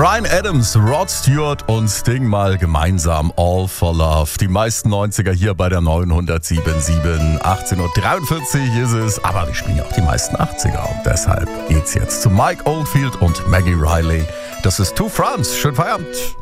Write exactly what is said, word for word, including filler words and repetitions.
Bryan Adams, Rod Stewart und Sting mal gemeinsam All for Love. Die meisten neunziger hier bei der neunhundertsiebenundsiebzig. achtzehn Uhr dreiundvierzig ist es, aber wir spielen ja auch die meisten achtziger und deshalb geht's jetzt zu Mike Oldfield und Maggie Riley. Das ist Two Fronts. Schönen Feierabend.